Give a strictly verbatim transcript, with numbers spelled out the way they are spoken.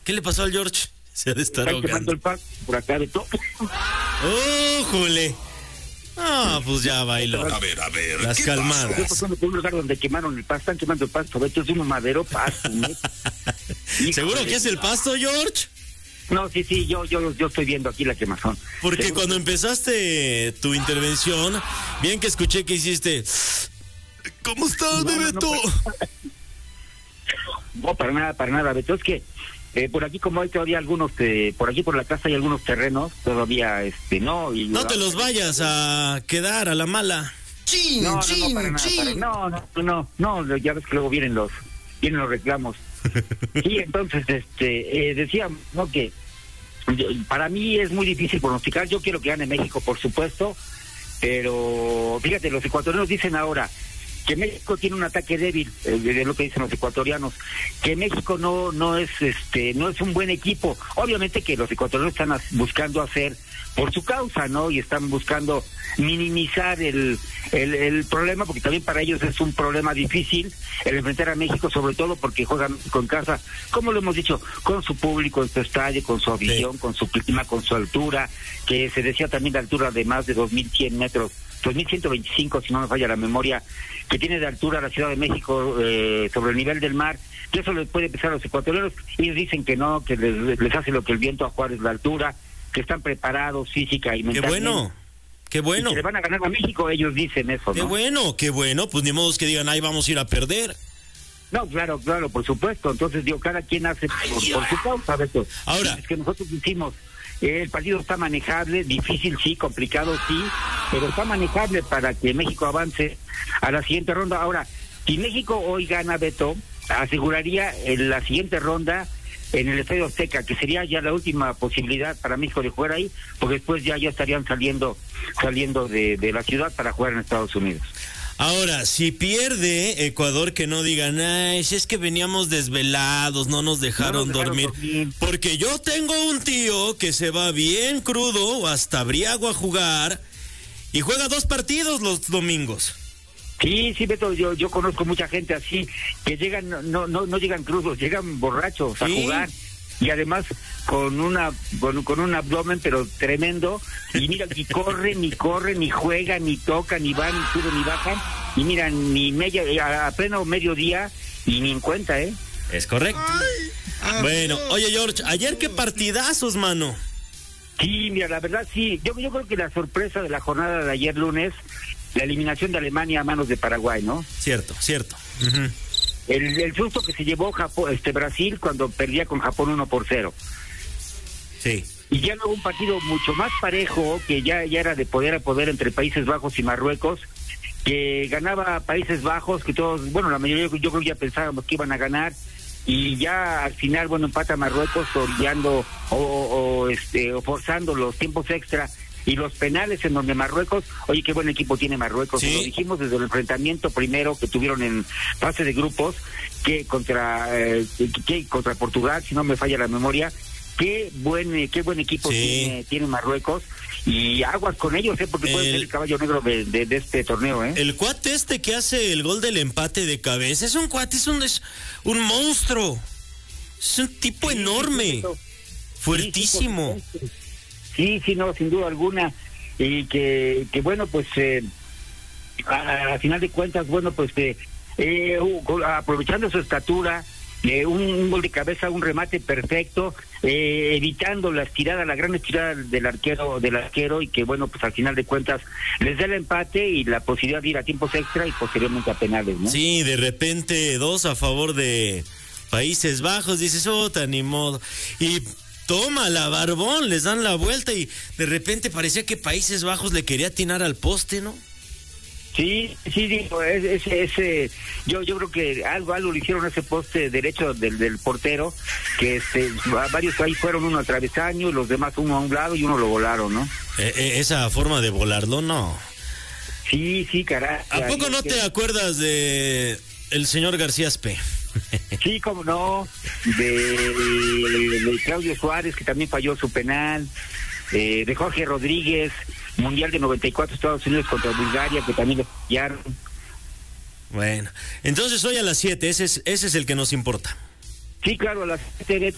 ¿Qué le pasó al George? Se ha de estar Está quemando ahogando. el pasto por acá de todo. ¡Oh, jole! Ah, pues ya bailó. A ver, a ver. Las ¿qué calmadas. Estoy pasando por un lugar donde quemaron el pasto, están quemando el pasto, esto es un madero pasto, ¿no? ¿Seguro que es el pasto, George? No, sí, sí, yo, yo, yo estoy viendo aquí la quemazón. Porque Seguro cuando que- empezaste tu intervención, bien que escuché que hiciste... ¿Cómo estás, No, no, Bebeto? no, No, para nada, para nada, Beto. Es que eh, por aquí como hay todavía algunos, eh, por aquí por la casa hay algunos terrenos, todavía, este, no. Y, No te los vayas a quedar a la mala. Chin, No, no, chin, no, para nada, chin. para- no, no, no, no, ya ves que luego vienen los, vienen los reclamos. Sí, entonces, este, eh, decía, ¿no? Que yo- para mí es muy difícil pronosticar. Yo quiero que gane México, por supuesto, pero fíjate, los ecuatorianos dicen ahora que México tiene un ataque débil, eh, de lo que dicen los ecuatorianos, que México no no es este no es un buen equipo. Obviamente que los ecuatorianos están as- buscando hacer por su causa, ¿no? Y están buscando minimizar el, el el problema, porque también para ellos es un problema difícil el enfrentar a México, sobre todo porque juegan con casa, como lo hemos dicho, con su público en su estadio, con su afición, Sí. con su clima, con su altura, que se decía también de altura de más de dos mil cien metros, dos mil ciento veinticinco, si no me falla la memoria, que tiene de altura la Ciudad de México eh, sobre el nivel del mar, que eso les puede pesar a los ecuatorianos. Ellos dicen que no, que les, les hace lo que el viento a Juárez la altura, que están preparados física y Qué mentalmente. bueno, qué bueno. Y que le van a ganar a México, ellos dicen eso, Qué ¿no? bueno, qué bueno. Pues ni modo que digan, ahí vamos a ir a perder. No, claro, claro, por supuesto. Entonces, digo, cada quien hace por, por su causa, Beto. Ahora. Es que nosotros decimos, eh, el partido está manejable, difícil sí, complicado sí, pero está manejable para que México avance a la siguiente ronda. Ahora, si México hoy gana, Beto, aseguraría en la siguiente ronda en el Estadio Azteca, que sería ya la última posibilidad para México de jugar ahí, porque después ya ya estarían saliendo saliendo de, de la ciudad para jugar en Estados Unidos. Ahora, si pierde Ecuador, que no digan, ay, si es que veníamos desvelados, no nos dejaron, No nos dejaron dormir. dormir. Porque yo tengo un tío que se va bien crudo o hasta briago a jugar y juega dos partidos los domingos. Sí, sí, Beto, yo yo conozco mucha gente así, que llegan, no no no llegan crudos, llegan borrachos a Sí. jugar, y además con una con, con un abdomen pero tremendo, y mira, ni corren, ni corren, ni juegan, ni tocan, ni van, ni suben, ni bajan, y mira, ni media, a, a pleno mediodía, y ni en cuenta, ¿eh? Es correcto. Bueno, oye George, ayer qué partidazos, mano. Sí, mira, la verdad sí, yo yo creo que la sorpresa de la jornada de ayer lunes, la eliminación de Alemania a manos de Paraguay, ¿no? Cierto, cierto. Ujú. El, el susto que se llevó Japón, este Brasil cuando perdía con Japón uno por cero. Sí. Y ya luego un partido mucho más parejo, que ya, ya era de poder a poder entre Países Bajos y Marruecos, que ganaba Países Bajos, que todos, bueno, la mayoría yo creo que ya pensábamos que iban a ganar, y ya al final, bueno, empata Marruecos orillando o, o, este, o forzando los tiempos extra y los penales, en donde Marruecos, oye, qué buen equipo tiene Marruecos, Sí. lo dijimos desde el enfrentamiento primero que tuvieron en fase de grupos, que contra eh, que, que contra Portugal, si no me falla la memoria, qué buen eh, qué buen equipo Sí. tiene, tiene Marruecos, y aguas con ellos, eh, porque puede El- ser el caballo negro de, de, de este torneo, eh. El cuate este que hace el gol del empate de cabeza, es un cuate, es un, es un monstruo. Es un tipo Sí, enorme, sí, sí, fuertísimo. Sí, sí, sí, sí, no, sin duda alguna, y que, que bueno, pues eh, a, a final de cuentas, bueno, pues eh, eh, uh, aprovechando su estatura, eh, un, un gol de cabeza, un remate perfecto, eh, evitando la estirada, la gran estirada del arquero, del arquero, y que bueno, pues al final de cuentas les da el empate y la posibilidad de ir a tiempos extra y posteriormente a penales, ¿no? Sí, de repente dos a favor de Países Bajos, dices, oh, ni modo. Y toma la barbón, les dan la vuelta y de repente parecía que Países Bajos le quería atinar al poste, ¿no? Sí, sí, digo, ese, ese, yo, yo creo que algo, algo le hicieron a ese poste derecho del, del portero, que este, varios ahí fueron, uno al travesaño y los demás uno a un lado y uno lo volaron, ¿no? Eh, eh, esa forma de volarlo, no. Sí, sí, caray. ¿A poco no te acuerdas de el señor García Aspe? Sí, como no, de, de Claudio Suárez, que también falló su penal, eh, de Jorge Rodríguez, Mundial de noventa y cuatro Estados Unidos contra Bulgaria, que también lo fallaron. Bueno, entonces hoy a las siete, ese es, ese es el que nos importa. Sí, claro, a las siete